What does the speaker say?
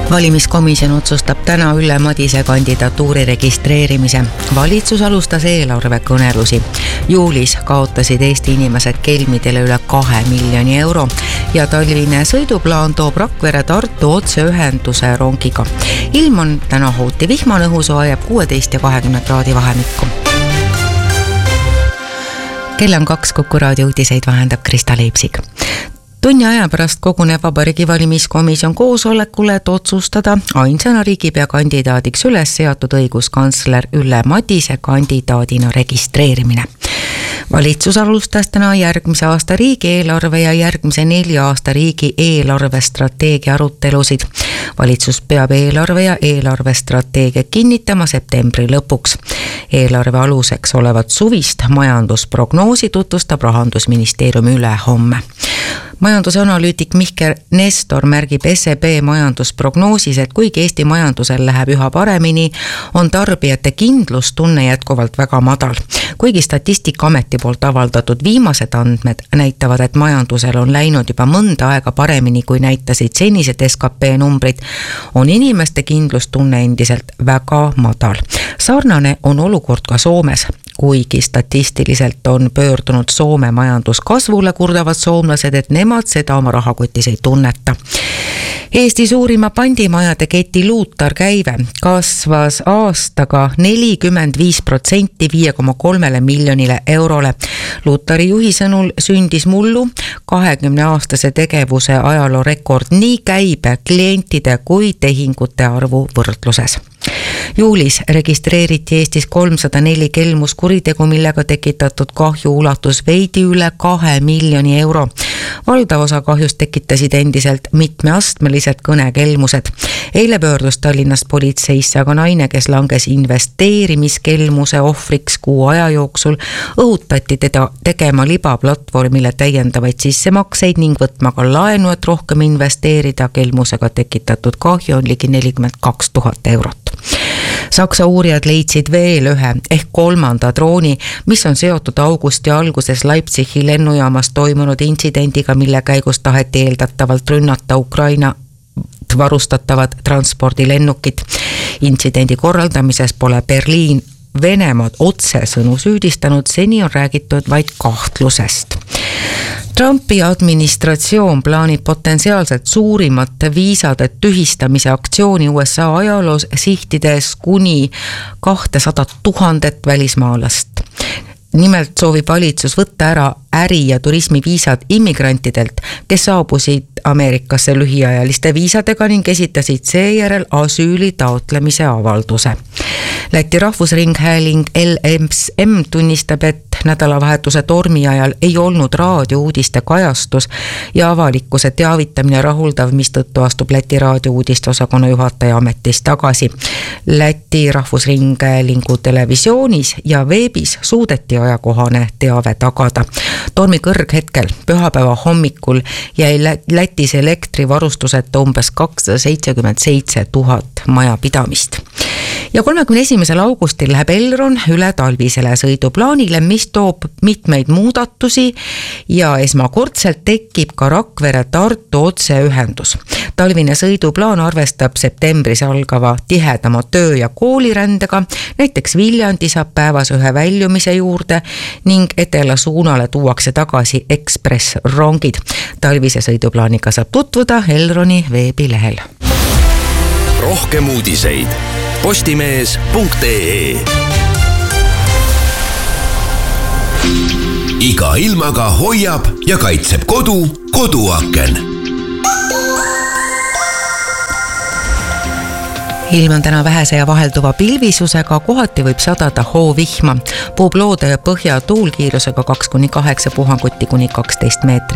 Valimiskomisjon otsustab täna Ülle Madise kandidatuuri registreerimise. Valitsus alustas eelarvekõnelusi. Juulis kaotasid Eesti inimesed kelmidele üle 2 miljoni euro ja talvine sõiduplaan toob Rakvere-Tartu otseühenduse rongiga. Ilm on täna hooti vihmane, õhu soojab 16 ja 20 kraadi vahemikku. Kell on 2, Kuku raadio uudiseid vahendab Krista Leipsik. Tunni aja pärast koguneb Vabariigi Valimiskomisjon koosolekule, et otsustada ainsana riigipea kandidaadiks üles seatud õiguskantsler Ülle Madise kandidaadina registreerimine. Valitsus alustas täna järgmise aasta riigieelarve ja järgmise 4 aasta riigi eelarvestrateegia arutelusid. Valitsus peab eelarve ja eelarvestrateegia kinnitama septembri lõpuks. Eelarve aluseks olevat suvist majandusprognoosi tutvustab Rahandusministeeriumi ülehomme. Majandusanalüütik Mihkel Nestor märgib SEB majandusprognoosis, et kuigi Eesti majandusel läheb üha paremini, on tarbijate kindlustunne jätkuvalt väga madal. Kuigi Statistikaameti poolt avaldatud viimased andmed näitavad, et majandusel on läinud juba mõnda aega paremini, kui näitasid senised SKP numbrid, on inimeste kindlustunne endiselt väga madal. Sarnane on olukord ka Soomes. Kuigi statistiliselt on pöördunud Soome majanduskasvule, kurdavad soomlased, et nemad seda oma rahakotis ei tunneta. Eesti suurima pandimajade keti Luutar käive kasvas aastaga 45% 5,3 miljonile eurole. Luutari juhi sõnul sündis mullu 20-aastase tegevuse ajaloo rekord nii käibe, klientide kui tehingute arvu võrdluses. Juulis registreeriti Eestis 304 kelmuskuritegu, millega tekitatud kahju ulatus veidi üle 2 miljoni euro. Valdav osa kahjust tekitasid endiselt mitmeastmelised kõnekelmused. Eile pöördus Tallinnast politseisse aga naine, kes langes investeerimiskelmuse ohvriks 6 aja jooksul. Õhutati teda tegema libaplatvormile täiendavaid sissemakseid ning võtma ka laenu, et rohkem investeerida. Kelmusega tekitatud kahju on ligi 42 000 eurot. Saksa uurijad leidsid veel ühe ehk 3. drooni, mis on seotud augusti alguses Leipzigi lennujaamas toimunud intsidendiga, mille käigus taheti eeldatavalt rünnata Ukraina varustatavat transpordilennukit. Intsidendi korraldamises pole Berliin Venemaad otsesõnu süüdistanud, seni on räägitud vaid kahtlusest. Trumpi administratsioon plaanib potentsiaalselt suurimat viisade tühistamise aktsiooni USA ajaloos, sihtides kuni 200 000 välismaalast. Nimelt soovib valitsus võtta ära äri- ja turismiviisad immigrantidelt, kes saabusid Ameerikasse lühiajaliste viisadega ning esitasid seejärel asüüli taotlemise avalduse. Läti rahvusringhääling LMS tunnistab, et nädalavahetuse tormi ajal ei olnud raadiouudiste kajastus ja avalikkuse teavitamine rahuldav, mistõttu astub Läti raadiouudiste osakonna juhataja ametist tagasi. Läti rahvusringhäälingu televisioonis ja veebis suudeti ajakohane teave tagada. Tormi kõrghetkel pühapäeva hommikul jäi Lätis elektrivarustuseta umbes 277 000 majapidamist. Ja 31. augustil läheb Elron üle talvisele sõiduplaanile, mis toob mitmeid muudatusi ja esmakordselt tekib ka Rakvere-Tartu otseühendus. Talvine sõiduplaan arvestab septembris algava tihedama töö- ja koolirändega, näiteks Viljandi saab päevas ühe väljumise juurde ning Edela suunale tuuakse tagasi ekspressrongid. Talvise sõiduplaaniga saab tutvuda Elroni veebilehel. Rohkem uudiseid postimees.ee. Iga ilmaga hoiab ja kaitseb kodu koduaken. Ilm on täna vähese ja vahelduva pilvisusega, kohati võib sadada hoovihma. Puub loode ja põhja tuulkiirusega 2-8 puhangutti kuni 12 meetrit.